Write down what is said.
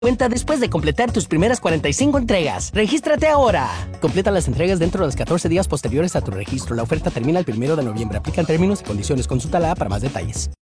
cuenta después de completar tus primeras 45 entregas. ¡Regístrate ahora! Completa las entregas dentro de los 14 días posteriores a tu registro. La oferta termina el 1 de noviembre. Aplican términos y condiciones. Consúltala para más detalles.